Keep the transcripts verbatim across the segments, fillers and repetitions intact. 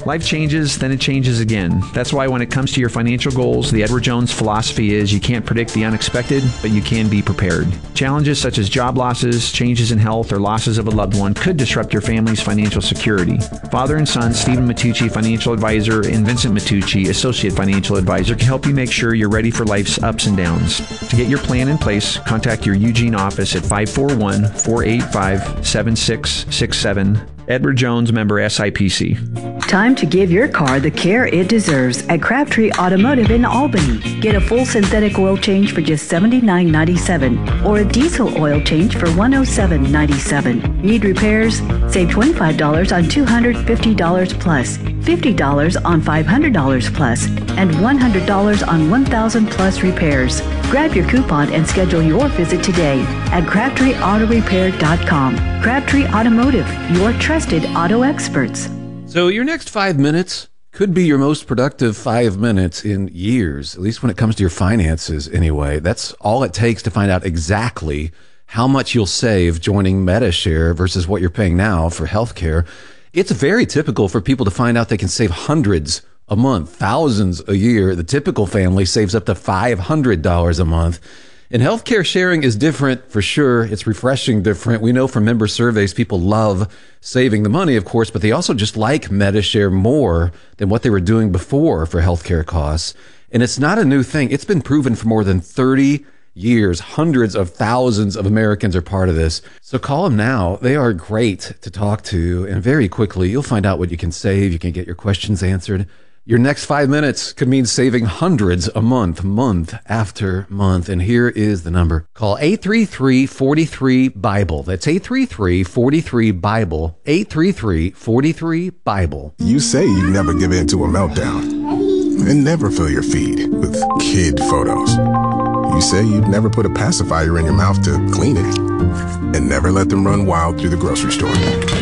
Life changes, then it changes again. That's why when it comes to your financial goals, the Edward Jones philosophy is you can't predict the unexpected, but you can be prepared. Challenges such as job losses, changes in health, or losses of a loved one could disrupt your family's financial security. Father and son, Stephen Matucci, financial advisor, and Vincent Matucci, associate financial advisor, can help you make sure you're ready for life's ups and downs. To get your plan in place, contact your Eugene office at five four one, four eight five, seven six six seven. Edward Jones, member S I P C. Time to give your car the care it deserves at Crabtree Automotive in Albany. Get a full synthetic oil change for just seventy-nine ninety-seven or a diesel oil change for one hundred seven ninety-seven. Need repairs? Save twenty-five dollars on two hundred fifty dollars plus, fifty dollars on five hundred dollars plus, and one hundred dollars on one thousand plus repairs. Grab your coupon and schedule your visit today at crabtree auto repair dot com. Crabtree Automotive, your trusted auto experts. So your next five minutes could be your most productive five minutes in years, at least when it comes to your finances anyway. That's all it takes to find out exactly how much you'll save joining MediShare versus what you're paying now for healthcare. It's very typical for people to find out they can save hundreds a month, thousands a year. The typical family saves up to five hundred dollars a month. And healthcare sharing is different for sure. It's refreshing different. We know from member surveys, people love saving the money, of course, but they also just like MediShare more than what they were doing before for healthcare costs. And it's not a new thing. It's been proven for more than thirty years. Hundreds of thousands of Americans are part of this. So call them now. They are great to talk to. And very quickly, you'll find out what you can save. You can get your questions answered. Your next five minutes could mean saving hundreds a month, month after month. And here is the number. Call eight three three, four three, BIBLE. That's eight three three, four three, BIBLE. eight three three, four three, BIBLE. You say you never give in to a meltdown and never fill your feed with kid photos. You say you'd never put a pacifier in your mouth to clean it and never let them run wild through the grocery store.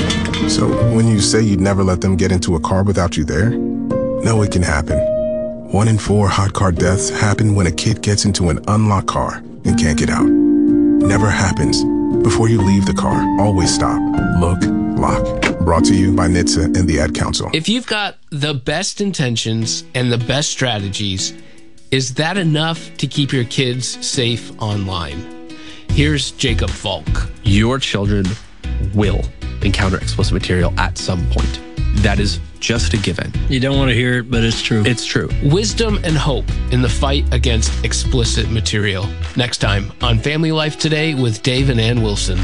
So when you say you'd never let them get into a car without you there, no, it can happen. One in four hot car deaths happen when a kid gets into an unlocked car and can't get out. Never happens. Before you leave the car, always stop, look, lock. Brought to you by N H T S A and the Ad Council. If you've got the best intentions and the best strategies, is that enough to keep your kids safe online? Here's Jacob Falk. Your children will encounter explicit material at some point. That is just a given. You don't want to hear it, but it's true. It's true. Wisdom and hope in the fight against explicit material. Next time on Family Life Today with Dave and Ann Wilson.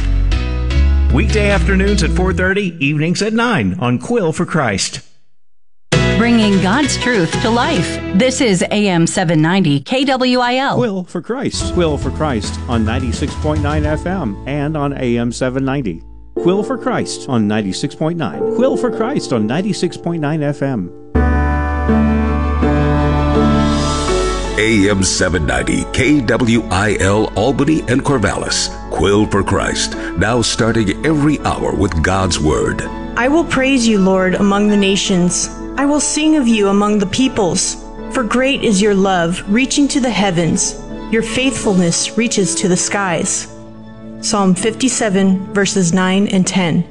Weekday afternoons at four thirty, evenings at nine on Quill for Christ. Bringing God's truth to life. This is A M seven ninety K W I L. Quill for Christ. Quill for Christ on ninety-six point nine F M and on A M seven ninety. Quill for Christ on ninety-six point nine. Quill for Christ on ninety-six point nine F M. A M seven ninety K W I L Albany and Corvallis. Quill for Christ. Now starting every hour with God's Word. I will praise you, Lord, among the nations. I will sing of you among the peoples. For great is your love, reaching to the heavens. Your faithfulness reaches to the skies. Psalm fifty-seven, verses nine and ten.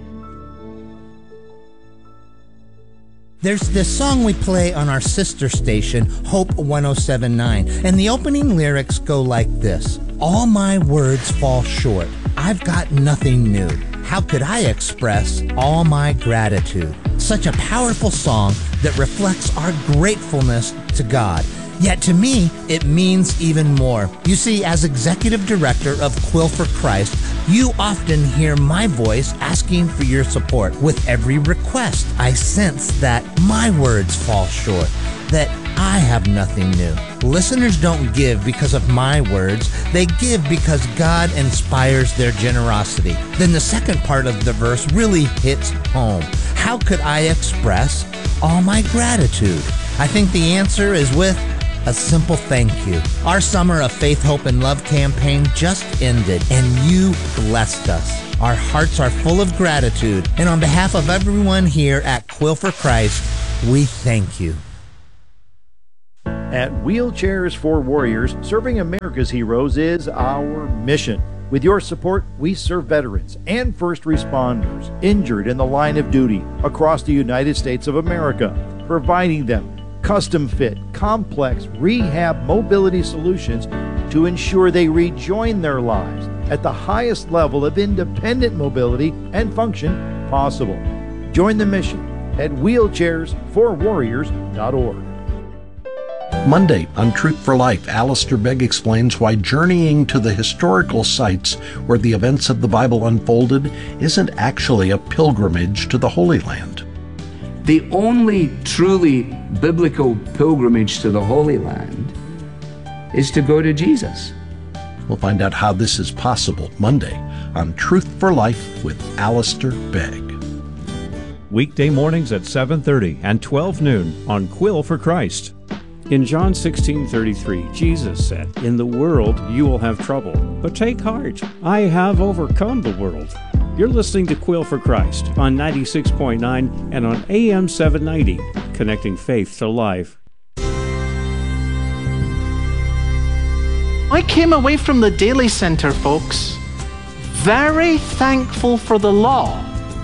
There's this song we play on our sister station, Hope one oh seven point nine, and the opening lyrics go like this. All my words fall short. I've got nothing new. How could I express all my gratitude? Such a powerful song that reflects our gratefulness to God. Yet to me, it means even more. You see, as executive director of Quill for Christ, you often hear my voice asking for your support. With every request, I sense that my words fall short, that I have nothing new. Listeners don't give because of my words. They give because God inspires their generosity. Then the second part of the verse really hits home. How could I express all my gratitude? I think the answer is with a simple thank you. Our Summer of Faith, Hope, and Love campaign just ended, and you blessed us. Our hearts are full of gratitude, and on behalf of everyone here at Quill for Christ, we thank you. At Wheelchairs for Warriors, serving America's heroes is our mission. With your support, we serve veterans and first responders injured in the line of duty across the United States of America. providing them custom-fit, complex rehab mobility solutions to ensure they rejoin their lives at the highest level of independent mobility and function possible. Join the mission at wheelchairs for warriors dot org. Monday on Truth for Life, Alistair Begg explains why journeying to the historical sites where the events of the Bible unfolded isn't actually a pilgrimage to the Holy Land. The only truly biblical pilgrimage to the Holy Land is to go to Jesus. We'll find out how this is possible Monday on Truth for Life with Alistair Begg. Weekday mornings at seven thirty and twelve noon on Quill for Christ. In John sixteen thirty-three, Jesus said, "In the world you will have trouble, but take heart, I have overcome the world." You're listening to Quill for Christ on ninety-six point nine and on A M seven ninety, connecting faith to life. I came away from the Daily Center, folks, very thankful for the law,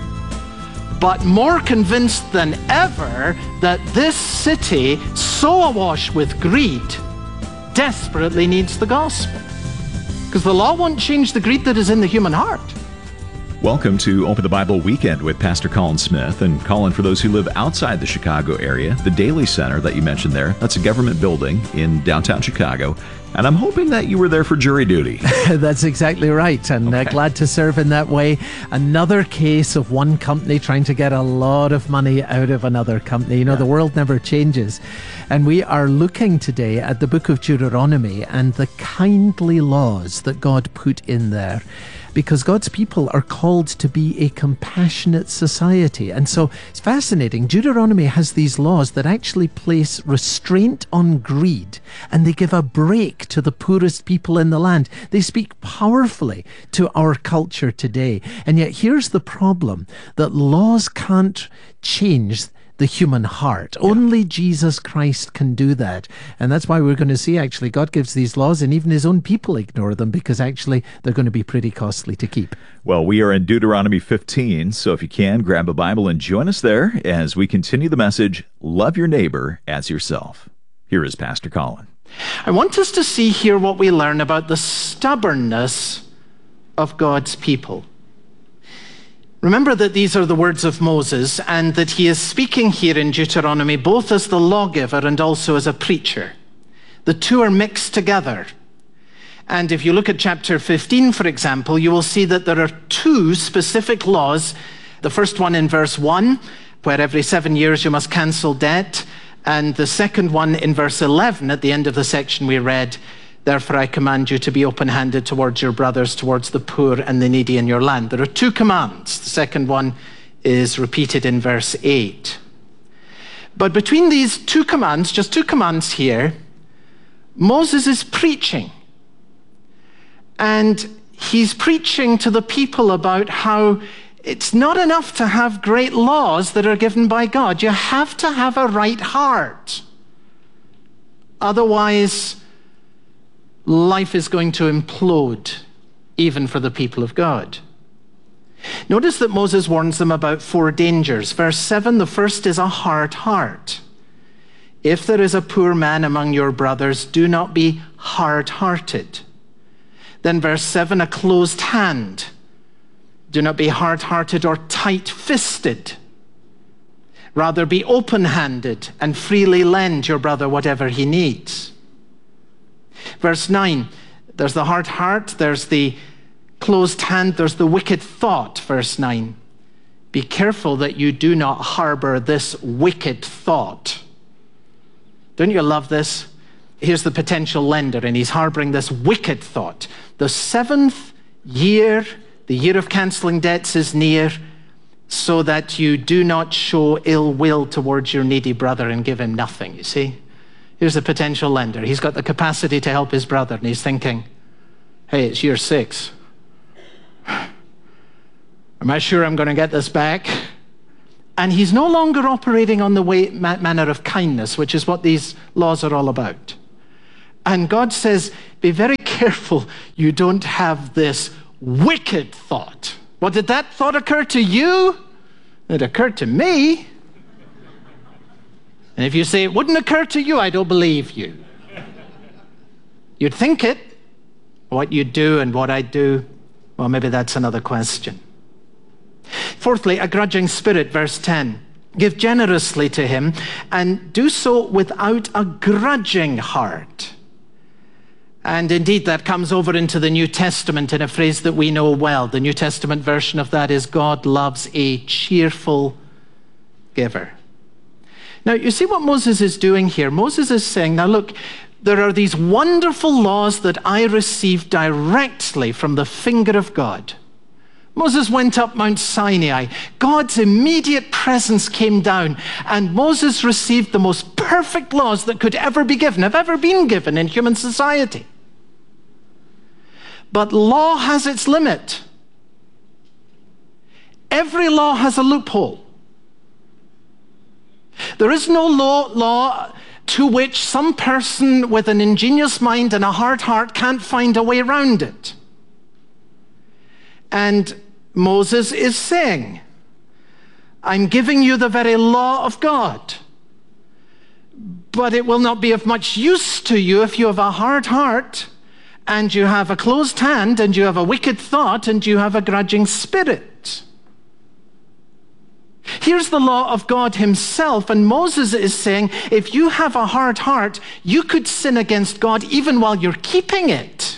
but more convinced than ever that this city, so awash with greed, desperately needs the gospel. Because the law won't change the greed that is in the human heart. Welcome to Open the Bible Weekend with Pastor Colin Smith. And Colin, for those who live outside the Chicago area, the Daily Center that you mentioned there, that's a government building in downtown Chicago. And I'm hoping that you were there for jury duty. That's exactly right. And okay. uh, glad to serve in that way. Another case of one company trying to get a lot of money out of another company. You know, yeah. The world never changes. And we are looking today at the book of Deuteronomy and the kindly laws that God put in there. Because God's people are called to be a compassionate society. And so it's fascinating. Deuteronomy has these laws that actually place restraint on greed, and they give a break to the poorest people in the land. They speak powerfully to our culture today. And yet here's the problem, that laws can't change the human heart. Yeah. Only Jesus Christ can do that. And that's why we're going to see, actually, God gives these laws and even his own people ignore them because actually they're going to be pretty costly to keep. Well, we are in Deuteronomy fifteen, so if you can, grab a Bible and join us there as we continue the message, Love Your Neighbor as Yourself. Here is Pastor Colin. I want us to see here what we learn about the stubbornness of God's people. Remember that these are the words of Moses, and that he is speaking here in Deuteronomy both as the lawgiver and also as a preacher. The two are mixed together. And if you look at chapter fifteen, for example, you will see that there are two specific laws. The first one in verse one, where every seven years you must cancel debt. And the second one in verse eleven, at the end of the section we read, therefore I command you to be open-handed towards your brothers, towards the poor and the needy in your land. There are two commands. The second one is repeated in verse eight. But between these two commands, just two commands here, Moses is preaching. And he's preaching to the people about how it's not enough to have great laws that are given by God. You have to have a right heart. Otherwise, life is going to implode, even for the people of God. Notice that Moses warns them about four dangers. Verse seven, the first is a hard heart. If there is a poor man among your brothers, do not be hard-hearted. Then verse seven, a closed hand. Do not be hard-hearted or tight-fisted. Rather be open-handed and freely lend your brother whatever he needs. Verse nine, there's the hard heart, there's the closed hand, there's the wicked thought. Verse nine, be careful that you do not harbor this wicked thought. Don't you love this? Here's the potential lender, and he's harboring this wicked thought. The seventh year, the year of canceling debts, is near, so that you do not show ill will towards your needy brother and give him nothing, you see? Here's a potential lender. He's got the capacity to help his brother, and he's thinking, hey, it's year six. Am I sure I'm going to get this back? And he's no longer operating on the way, manner of kindness, which is what these laws are all about. And God says, be very careful you don't have this wicked thought. What, did that thought occur to you? It occurred to me. And if you say it wouldn't occur to you, I don't believe you. You'd think it. What you do and what I do, well, maybe that's another question. Fourthly, a grudging spirit, verse ten. Give generously to him and do so without a grudging heart. And indeed, that comes over into the New Testament in a phrase that we know well. The New Testament version of that is, God loves a cheerful giver. Now, you see what Moses is doing here? Moses is saying, now look, there are these wonderful laws that I received directly from the finger of God. Moses went up Mount Sinai. God's immediate presence came down, and Moses received the most perfect laws that could ever be given, have ever been given in human society. But law has its limit. Every law has a loophole. There is no law, law to which some person with an ingenious mind and a hard heart can't find a way around it. And Moses is saying, I'm giving you the very law of God, but it will not be of much use to you if you have a hard heart and you have a closed hand and you have a wicked thought and you have a grudging spirit. Here's the law of God himself, and Moses is saying, if you have a hard heart, you could sin against God even while you're keeping it.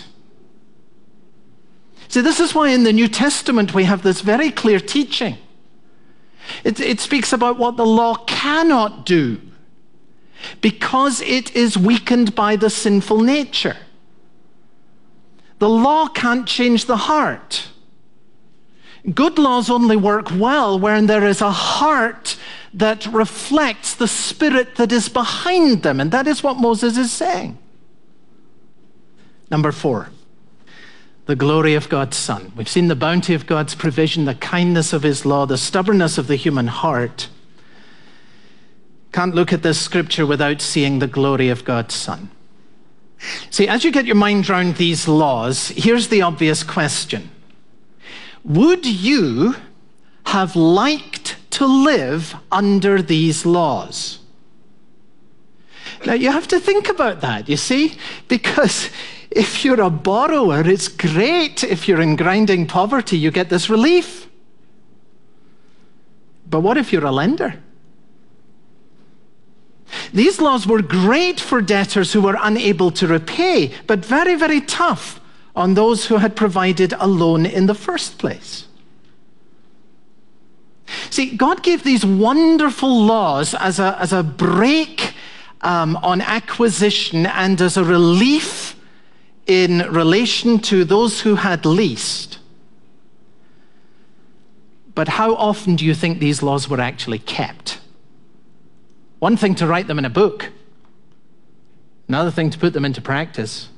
See, this is why in the New Testament we have this very clear teaching. It, it speaks about what the law cannot do because it is weakened by the sinful nature. The law can't change the heart. Good laws only work well when there is a heart that reflects the spirit that is behind them, and that is what Moses is saying. Number four. The glory of God's Son. We've seen the bounty of God's provision, the kindness of his law, the stubbornness of the human heart. Can't look at this scripture without seeing the glory of God's Son. See, as you get your mind around these laws, here's the obvious question. Would you have liked to live under these laws? Now, you have to think about that, you see, because if you're a borrower, it's great. If you're in grinding poverty, you get this relief. But what if you're a lender? These laws were great for debtors who were unable to repay, but very, very tough on those who had provided a loan in the first place. See, God gave these wonderful laws as a, as a break um, on acquisition and as a relief in relation to those who had least. But how often do you think these laws were actually kept? One thing to write them in a book, another thing to put them into practice.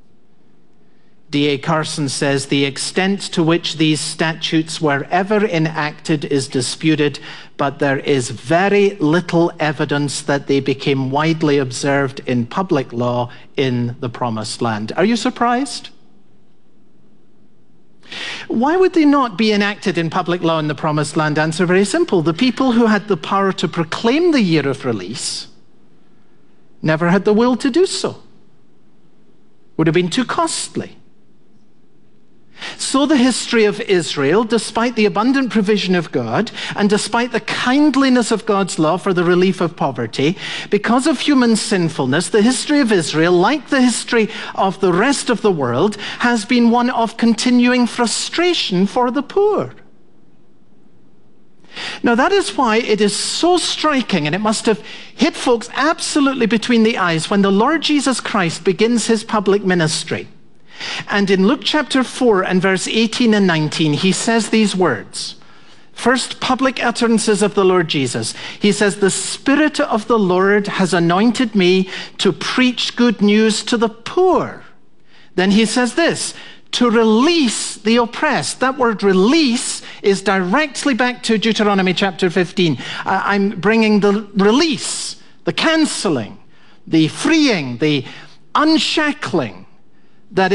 D A Carson says, the extent to which these statutes were ever enacted is disputed, but there is very little evidence that they became widely observed in public law in the Promised Land. Are you surprised? Why would they not be enacted in public law in the Promised Land? Answer very simple. The people who had the power to proclaim the year of release never had the will to do so. Would have been too costly. So the history of Israel, despite the abundant provision of God and despite the kindliness of God's law for the relief of poverty, because of human sinfulness, the history of Israel, like the history of the rest of the world, has been one of continuing frustration for the poor. Now that is why it is so striking, and it must have hit folks absolutely between the eyes when the Lord Jesus Christ begins his public ministry. And in Luke chapter four and verse eighteen and nineteen, he says these words. First public utterances of the Lord Jesus. He says, the Spirit of the Lord has anointed me to preach good news to the poor. Then he says this, to release the oppressed. That word release is directly back to Deuteronomy chapter fifteen. I'm bringing the release, the canceling, the freeing, the unshackling that